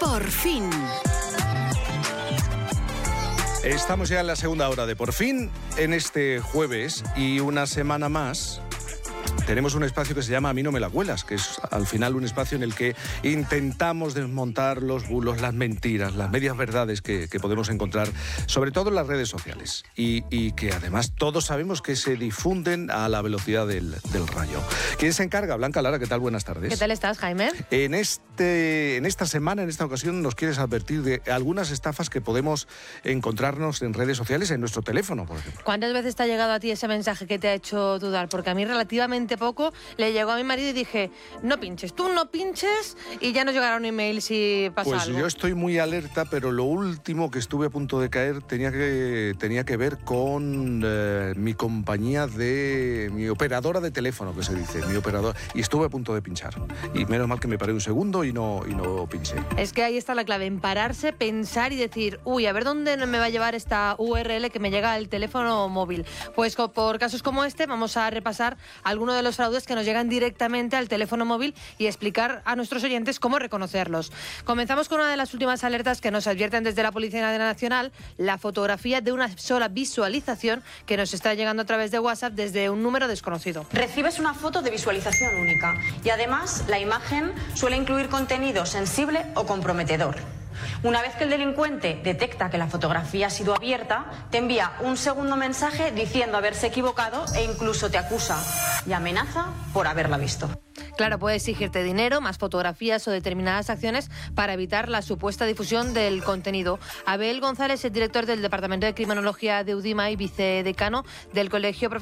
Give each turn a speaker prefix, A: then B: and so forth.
A: Por fin.
B: Estamos ya en la segunda hora de Por fin, en este jueves, y una semana más tenemos un espacio que se llama A mí no me la cuelas, que es al final un espacio en el que intentamos desmontar los bulos, las mentiras, las medias verdades que podemos encontrar, sobre todo en las redes sociales, y que además todos sabemos que se difunden a la velocidad del rayo. ¿Quién se encarga? Blanca Lara, ¿qué tal? Buenas tardes.
C: ¿Qué tal estás, Jaime?
B: En esta semana, en esta ocasión, nos quieres advertir de algunas estafas que podemos encontrarnos en redes sociales, en nuestro teléfono, por ejemplo.
C: ¿Cuántas veces te ha llegado a ti ese mensaje que te ha hecho dudar? Porque a mí relativamente poco le llegó a mi marido y dije, no pinches, tú no pinches, y ya nos llegará un email si pasa
B: pues
C: algo.
B: Yo estoy muy alerta, pero lo último que estuve a punto de caer tenía que ver con mi compañía mi operadora de teléfono, que se dice, mi operadora, y estuve a punto de pinchar. Y menos mal que me paré un segundo y no pinché.
C: Es que ahí está la clave, en pararse, pensar y decir, uy, a ver dónde me va a llevar esta URL que me llega al teléfono móvil. Pues por casos como este vamos a repasar algunos de los fraudes que nos llegan directamente al teléfono móvil y explicar a nuestros oyentes cómo reconocerlos. Comenzamos con una de las últimas alertas que nos advierten desde la Policía Nacional, la fotografía de una sola visualización que nos está llegando a través de WhatsApp desde un número desconocido.
D: Recibes una foto de visualización única y además la imagen suele incluir contenido sensible o comprometedor. Una vez que el delincuente detecta que la fotografía ha sido abierta, te envía un segundo mensaje diciendo haberse equivocado e incluso te acusa y amenaza por haberla visto.
C: Claro, puede exigirte dinero, más fotografías o determinadas acciones para evitar la supuesta difusión del contenido. Abel González es director del Departamento de Criminología de UDIMA y vicedecano del Colegio